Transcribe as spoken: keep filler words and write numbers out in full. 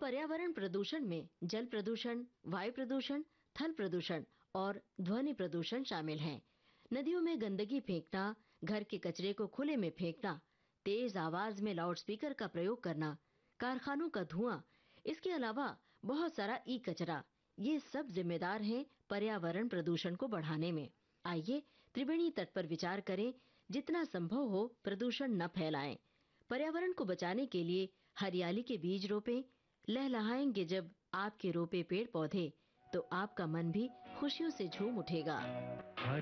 पर्यावरण प्रदूषण में जल प्रदूषण, वायु प्रदूषण, थल प्रदूषण और ध्वनि प्रदूषण शामिल हैं। नदियों में गंदगी फेंकना, घर के कचरे को खुले में फेंकना, तेज आवाज में लाउडस्पीकर का प्रयोग करना, कारखानों का धुआं, इसके अलावा बहुत सारा ई कचरा, ये सब जिम्मेदार हैं पर्यावरण प्रदूषण को बढ़ाने में। आइए त्रिवेणी तट पर विचार करें, जितना संभव हो प्रदूषण न फैलाएं। पर्यावरण को बचाने के लिए हरियाली के बीज रोपें। लहलहाएंगे जब आपके रोपे पेड़ पौधे, तो आपका मन भी खुशियों से झूम उठेगा।